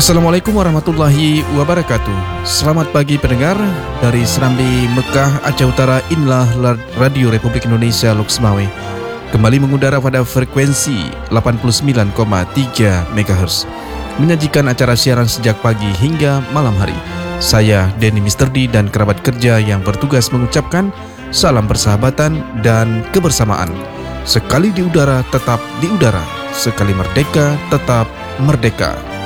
Assalamualaikum warahmatullahi wabarakatuh. Selamat pagi pendengar dari Serambi, Mekah, Aceh Utara. Inilah Radio Republik Indonesia Loksmawe, kembali mengudara pada frekuensi 89,3 MHz, menyajikan acara siaran sejak pagi hingga malam hari. Saya Denny Mr. D dan kerabat kerja yang bertugas mengucapkan salam persahabatan dan kebersamaan. Sekali di udara tetap di udara, sekali merdeka tetap merdeka.